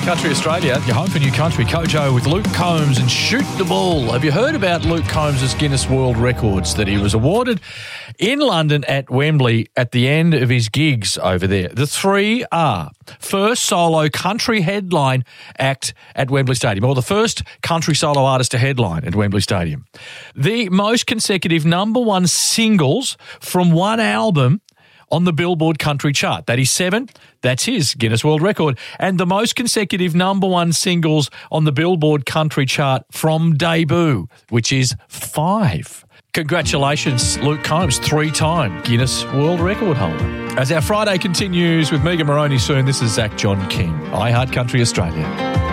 Country Australia, your home for new country. Kojo with Luke Combs and Shoot the Ball. Have you heard about Luke Combs' Guinness World Records that he was awarded in London at Wembley at the end of his gigs over there? The three are first solo country headline act at Wembley Stadium, or the first country solo artist to headline at Wembley Stadium. The most consecutive number one singles from one album on the Billboard Country Chart. That is 7. That's his Guinness World Record. And the most consecutive number one singles on the Billboard Country Chart from debut, which is 5. Congratulations, Luke Combs, 3-time Guinness World Record holder. As our Friday continues with Megan Moroney soon, this is Zach John King, iHeart Country Australia.